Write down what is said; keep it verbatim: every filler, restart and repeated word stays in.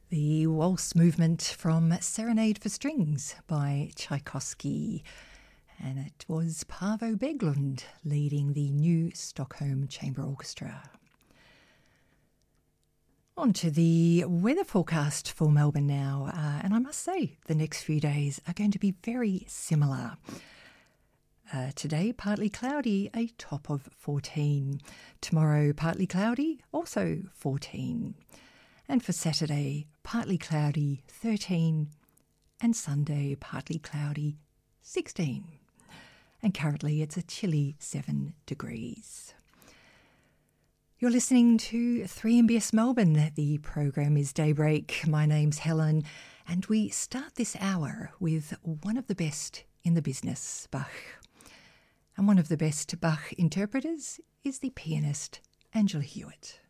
The waltz movement from Serenade for Strings by Tchaikovsky, and it was Paavo Berglund leading the New Stockholm Chamber Orchestra. On to the weather forecast for Melbourne now, uh, and I must say the next few days are going to be very similar. Uh, today, partly cloudy, a top of fourteen. Tomorrow, partly cloudy, also fourteen. And for Saturday, partly cloudy, thirteen. And Sunday, partly cloudy, sixteen. And currently it's a chilly seven degrees. You're listening to three M B S Melbourne. The program is Daybreak. My name's Helen, and we start this hour with one of the best in the business, Bach. And one of the best Bach interpreters is the pianist Angela Hewitt.